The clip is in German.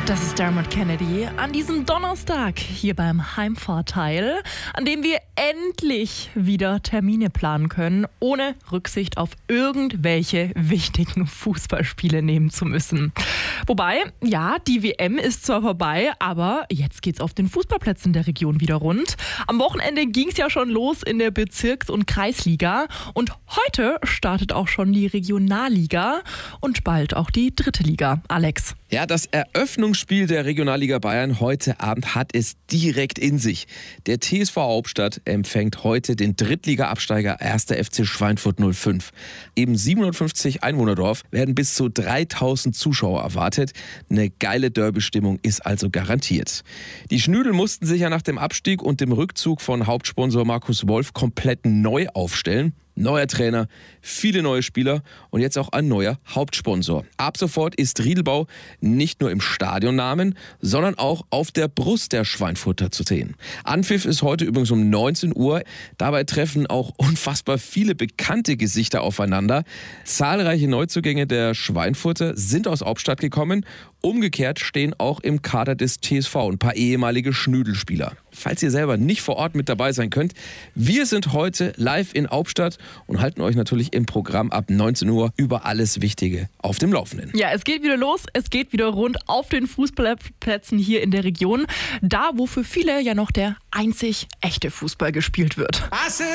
Das ist Dermot Kennedy an diesem Donnerstag hier beim Heimvorteil, an dem wir endlich wieder Termine planen können, ohne Rücksicht auf irgendwelche wichtigen Fußballspiele nehmen zu müssen. Wobei, ja, die WM ist zwar vorbei, aber jetzt geht's auf den Fußballplätzen der Region wieder rund. Am Wochenende ging's ja schon los in der Bezirks- und Kreisliga und heute startet auch schon die Regionalliga und bald auch die dritte Liga. Alex. Ja, das Eröffnungsspiel der Regionalliga Bayern heute Abend hat es direkt in sich. Der TSV Hauptstadt empfängt heute den Drittliga-Absteiger 1. FC Schweinfurt 05. Im 750 Einwohnerdorf werden bis zu 3000 Zuschauer erwartet. Eine geile Derby-Stimmung ist also garantiert. Die Schnüdel mussten sich ja nach dem Abstieg und dem Rückzug von Hauptsponsor Markus Wolf komplett neu aufstellen. Neuer Trainer, viele neue Spieler und jetzt auch ein neuer Hauptsponsor. Ab sofort ist Riedelbau nicht nur im Stadionnamen, sondern auch auf der Brust der Schweinfurter zu sehen. Anpfiff ist heute übrigens um 19 Uhr. Dabei treffen auch unfassbar viele bekannte Gesichter aufeinander. Zahlreiche Neuzugänge der Schweinfurter sind aus Hauptstadt gekommen. Umgekehrt stehen auch im Kader des TSV ein paar ehemalige Schnüdelspieler. Falls ihr selber nicht vor Ort mit dabei sein könnt, wir sind heute live in Hauptstadt und halten euch natürlich im Programm ab 19 Uhr über alles Wichtige auf dem Laufenden. Ja, es geht wieder los, es geht wieder rund auf den Fußballplätzen hier in der Region. Da, wo für viele ja noch der einzig echte Fußball gespielt wird.